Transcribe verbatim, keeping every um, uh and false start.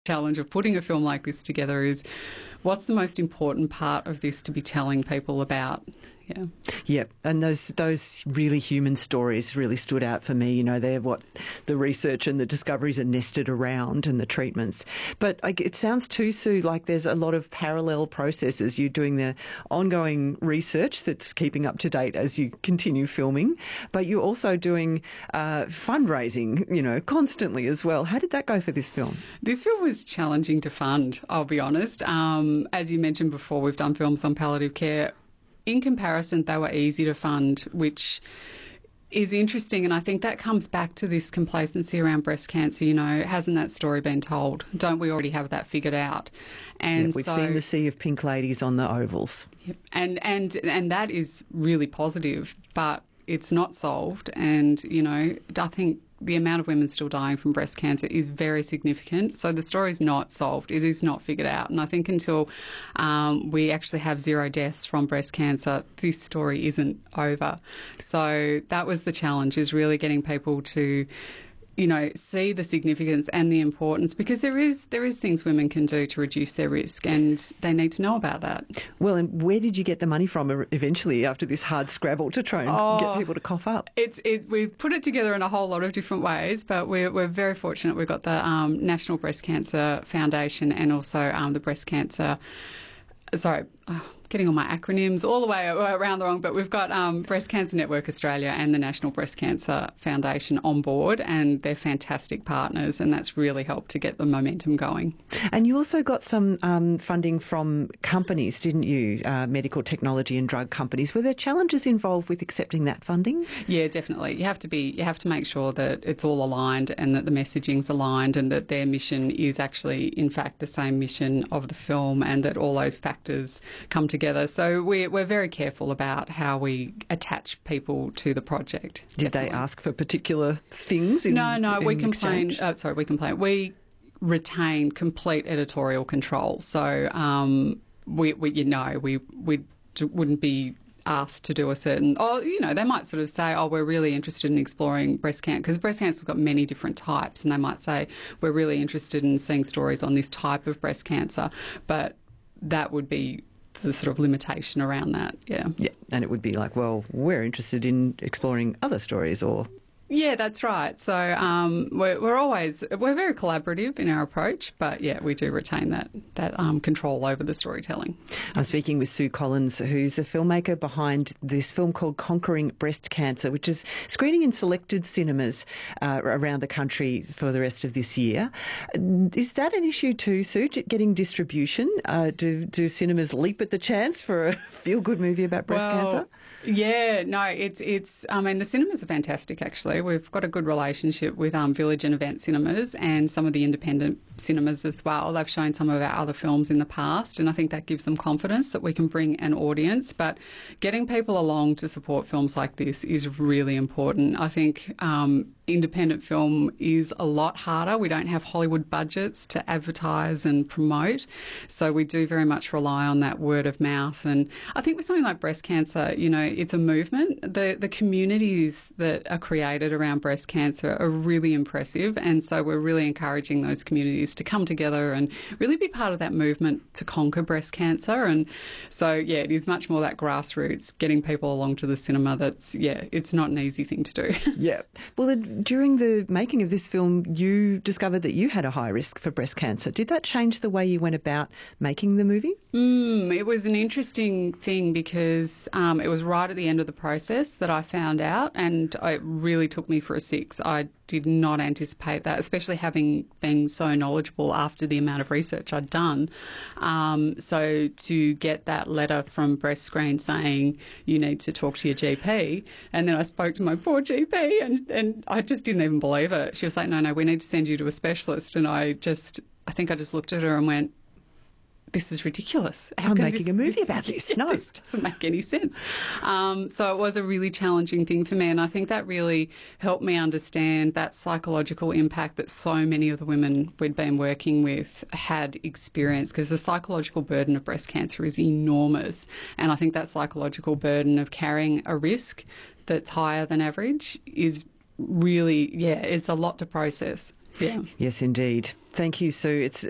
challenge of putting a film like this together is what's the most important part of this to be telling people about? Yeah. Yeah, and those those really human stories really stood out for me. You know, they're what the research and the discoveries are nested around and the treatments. But I, it sounds too, Sue, like there's a lot of parallel processes. You're doing the ongoing research that's keeping up to date as you continue filming, but you're also doing uh, fundraising, you know, constantly as well. How did that go for this film? This film was challenging to fund, I'll be honest. Um, as you mentioned before, we've done films on palliative care. In comparison, they were easy to fund, which is interesting, and I think that comes back to this complacency around breast cancer. You know, hasn't that story been told? Don't we already have that figured out? And yeah, we've so, seen the sea of pink ladies on the ovals. Yep. And, and, and that is really positive, but it's not solved. And, you know, I think the amount of women still dying from breast cancer is very significant. So the story is not solved. It is not figured out. And I think until um, we actually have zero deaths from breast cancer, this story isn't over. So that was the challenge, is really getting people to, you know, see the significance and the importance, because there is there is things women can do to reduce their risk, and they need to know about that. Well, and where did you get the money from eventually after this hard scrabble to try and oh, get people to cough up? It's it, we've put it together in a whole lot of different ways, but we're, we're very fortunate. We've got the um, National Breast Cancer Foundation and also um, the Breast Cancer... Sorry, oh, getting all my acronyms all the way around the wrong, but we've got um, Breast Cancer Network Australia and the National Breast Cancer Foundation on board, and they're fantastic partners, and that's really helped to get the momentum going. And you also got some um, funding from companies, didn't you? Uh, medical technology and drug companies. Were there challenges involved with accepting that funding? Yeah, definitely. You have to be. You have to make sure that it's all aligned and that the messaging's aligned and that their mission is actually, in fact, the same mission of the film, and that all those factors come together. So we're, we're very careful about how we attach people to the project. Did definitely. they ask for particular things? In, no, no. in we complain. Uh, sorry, we complain. We retain complete editorial control. So um, we, we, you know, we we wouldn't be asked to do a certain, or, you know, they might sort of say, oh, we're really interested in exploring breast cancer, because breast cancer's got many different types, and they might say, we're really interested in seeing stories on this type of breast cancer, but that would be the sort of limitation around that, yeah. Yeah, and it would be like, well, we're interested in exploring other stories, or... Yeah, that's right. So um, we're, we're always, we're very collaborative in our approach, but yeah, we do retain that, that um, control over the storytelling. I'm speaking with Sue Collins, who's a filmmaker behind this film called Conquering Breast Cancer, which is screening in selected cinemas uh, around the country for the rest of this year. Is that an issue too, Sue, getting distribution? Uh, do, do cinemas leap at the chance for a feel-good movie about breast well, cancer? Yeah, no, it's, it's, I mean, the cinemas are fantastic, actually. We've got a good relationship with um, Village and Event Cinemas and some of the independent cinemas as well. They've shown some of our other films in the past, and I think that gives them confidence that we can bring an audience. But getting people along to support films like this is really important. I think um, independent film is a lot harder. We don't have Hollywood budgets to advertise and promote, so we do very much rely on that word of mouth. And I think with something like breast cancer, you know, it's a movement. The the communities that are created around breast cancer are really impressive, and so we're really encouraging those communities to come together and really be part of that movement to conquer breast cancer. And so, yeah, it is much more that grassroots, getting people along to the cinema. That's, yeah, it's not an easy thing to do. Yeah. Well, the, during the making of this film, you discovered that you had a high risk for breast cancer. Did that change the way you went about making the movie? Mm, it was an interesting thing because um, it was right at the end of the process that I found out, and it really took me for a six. I did not anticipate that, especially having been so knowledgeable after the amount of research I'd done. Um, so to get that letter from Breast Screen saying you need to talk to your G P, and then I spoke to my poor G P, and, and I just didn't even believe it. She was like, no, no, we need to send you to a specialist. And I just, I think I just looked at her and went, this is ridiculous. How I'm making this, a movie this, about this. No. This doesn't make any sense. Um, so it was a really challenging thing for me, and I think that really helped me understand that psychological impact that so many of the women we'd been working with had experienced, because the psychological burden of breast cancer is enormous, and I think that psychological burden of carrying a risk that's higher than average is really, yeah, it's a lot to process. Yeah. Yes, indeed. Thank you, Sue. It's